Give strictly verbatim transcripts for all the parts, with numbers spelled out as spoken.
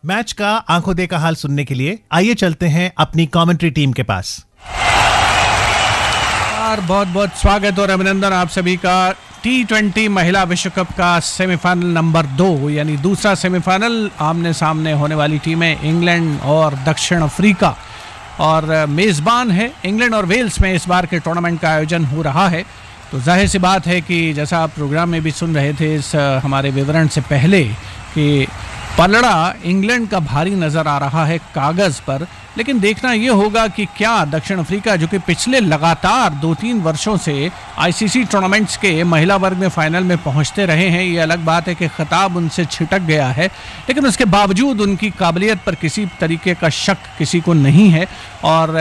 Match का आंखों देखा हाल सुनने के लिए आइए चलते हैं अपनी कमेंट्री टीम के पास। और बहुत बहुत स्वागत और अभिनंदन आप सभी का टी ट्वेंटी महिला विश्व कप का सेमीफाइनल नंबर दो यानी दूसरा सेमीफाइनल। आमने सामने होने वाली टीमें इंग्लैंड और दक्षिण अफ्रीका, और मेज़बान है इंग्लैंड और वेल्स में इस बार के टूर्नामेंट का आयोजन हो रहा है। तो जाहिर सी बात है कि जैसा आप प्रोग्राम में भी सुन रहे थे इस हमारे विवरण से पहले कि पलड़ा इंग्लैंड का भारी नज़र आ रहा है कागज़ पर, लेकिन देखना ये होगा कि क्या दक्षिण अफ्रीका, जो कि पिछले लगातार दो तीन वर्षों से आईसीसी टूर्नामेंट्स के महिला वर्ग में फाइनल में पहुंचते रहे हैं, ये अलग बात है कि खिताब उनसे छिटक गया है, लेकिन उसके बावजूद उनकी काबिलियत पर किसी तरीके का शक किसी को नहीं है। और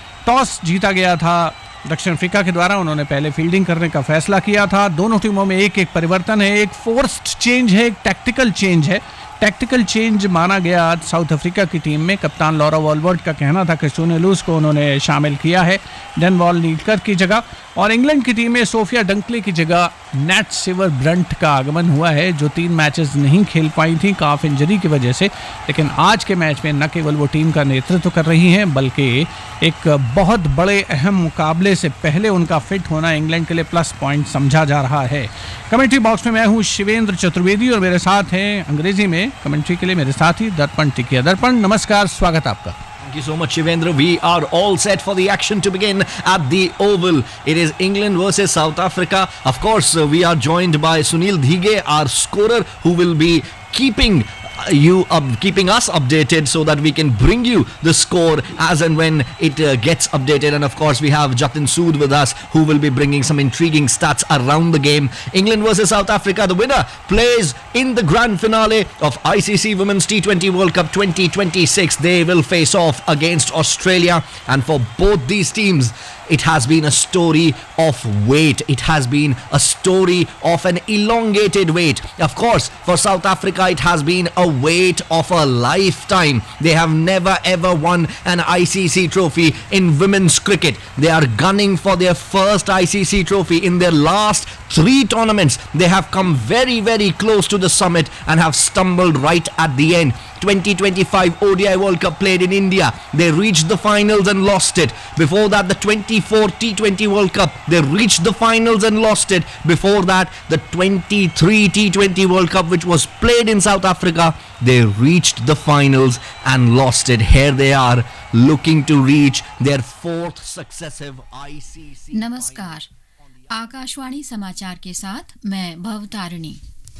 टॉस जीता गया था दक्षिण अफ्रीका के द्वारा, उन्होंने पहले फील्डिंग करने का फैसला किया था। दोनों टीमों में एक एक परिवर्तन है, एक फोर्स्ड चेंज है, एक टैक्टिकल चेंज है। टैक्टिकल चेंज माना गया आज साउथ अफ्रीका की टीम में। कप्तान लॉरा वॉलवर्ट का कहना था कि सोनेलूस को उन्होंने शामिल किया है डेन वॉल नीडकर की जगह, और इंग्लैंड की टीम में सोफिया डंकले की जगह नैट सिवर ब्रंट का आगमन हुआ है, जो तीन मैचेस नहीं खेल पाई थी काफ इंजरी की वजह से। लेकिन आज के मैच में न केवल वो टीम का नेतृत्व कर रही हैं, बल्कि एक बहुत बड़े अहम मुकाबले से पहले उनका फिट होना इंग्लैंड के लिए प्लस पॉइंट समझा जा रहा है। कमेंट्री बॉक्स में मैं हूँ शिवेंद्र चतुर्वेदी और मेरे साथ हैं अंग्रेजी में कमेंट्री के लिए मेरे साथी दर्पण टिकिया। दर्पण, नमस्कार, स्वागत आपका। Thank you so much, Shivendra. We are all set for the action to begin at the Oval. It is England versus South Africa. Of course, uh, we are joined by Sunil Dhige, our scorer, who will be keeping you up, keeping us updated so that we can bring you the score as and when it uh, gets updated. And of course we have Jatin Sood with us, who will be bringing some intriguing stats around the game. England versus South Africa, the winner plays in the grand finale of I C C Women's T twenty World Cup twenty twenty-six. They will face off against Australia, and for both these teams it has been a story of wait. It has been a story of an elongated wait. Of course, for South Africa, it has been a wait of a lifetime. They have never ever won an I C C trophy in women's cricket. They are gunning for their first I C C trophy in their last three tournaments. They have come very, very close to the summit and have stumbled right at the end. twenty twenty-five O D I World Cup played in India. They reached the finals and lost it. Before that, the twenty-four T twenty World Cup, they reached the finals and lost it. Before that, the twenty-three T twenty World Cup, which was played in South Africa, they reached the finals and lost it. Here they are, looking to reach their fourth successive I C C. नमस्कार, आकाशवाणी समाचार के साथ मैं भवतारिणी।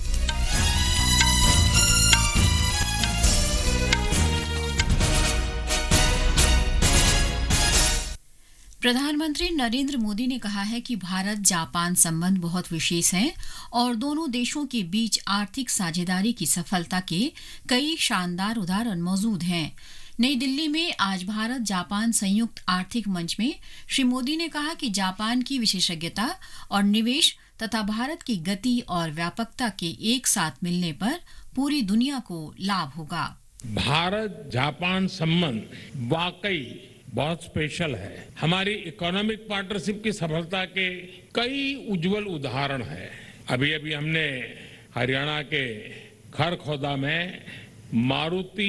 प्रधानमंत्री नरेंद्र मोदी ने कहा है कि भारत जापान संबंध बहुत विशेष हैं और दोनों देशों के बीच आर्थिक साझेदारी की सफलता के कई शानदार उदाहरण मौजूद हैं। नई दिल्ली में आज भारत जापान संयुक्त आर्थिक मंच में श्री मोदी ने कहा कि जापान की विशेषज्ञता और निवेश तथा भारत की गति और व्यापकता के एक साथ मिलने पर पूरी दुनिया को लाभ होगा। भारत जापान संबंध वाकई बहुत स्पेशल है। हमारी इकोनॉमिक पार्टनरशिप की सफलता के कई उज्जवल उदाहरण हैं। अभी अभी हमने हरियाणा के खरखोदा में मारुति